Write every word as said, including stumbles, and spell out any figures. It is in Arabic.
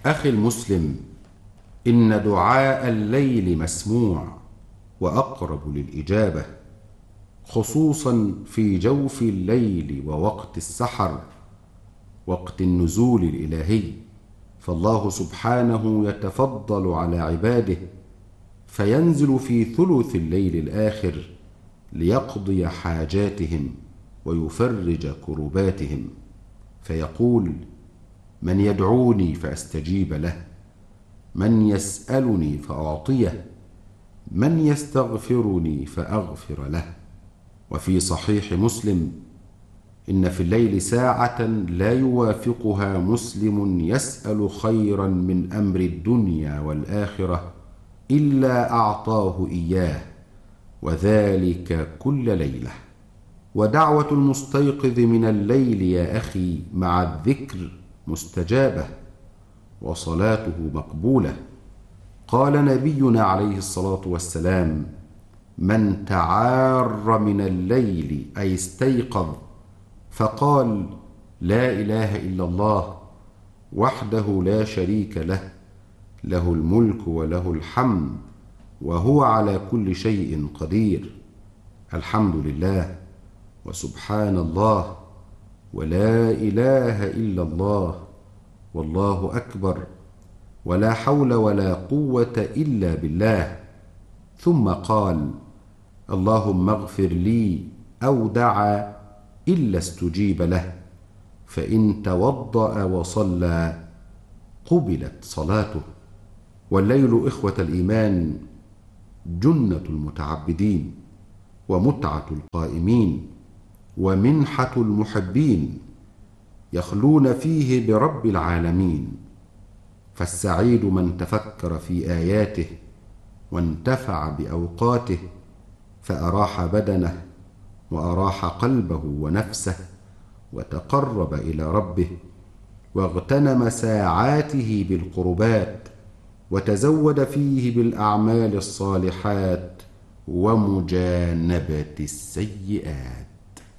أخي المسلم، إن دعاء الليل مسموع وأقرب للإجابة، خصوصا في جوف الليل ووقت السحر، وقت النزول الإلهي. فالله سبحانه يتفضل على عباده فينزل في ثلث الليل الآخر ليقضي حاجاتهم ويفرج كرباتهم، فيقول: من يدعوني فأستجيب له، من يسألني فأعطيه، من يستغفرني فأغفر له. وفي صحيح مسلم: إن في الليل ساعة لا يوافقها مسلم يسأل خيرا من أمر الدنيا والآخرة إلا أعطاه إياه، وذلك كل ليلة. ودعوة المستيقظ من الليل يا أخي مع الذكر مستجابة، وصلاته مقبولة. قال نبينا عليه الصلاة والسلام: من تعار من الليل أي استيقظ فقال: لا إله إلا الله وحده لا شريك له، له الملك وله الحمد وهو على كل شيء قدير، الحمد لله وسبحان الله ولا إله إلا الله والله أكبر ولا حول ولا قوة إلا بالله، ثم قال: اللهم اغفر لي، أو دعا إلا استجيب له، فإن توضأ وصلى قبلت صلاته. والليل إخوة الإيمان جنة المتعبدين، ومتعة القائمين، ومنحة المحبين، يخلون فيه برب العالمين. فالسعيد من تفكر في آياته وانتفع بأوقاته، فأراح بدنه وأراح قلبه ونفسه، وتقرب إلى ربه، واغتنم ساعاته بالقربات، وتزود فيه بالأعمال الصالحات ومجانبة السيئات.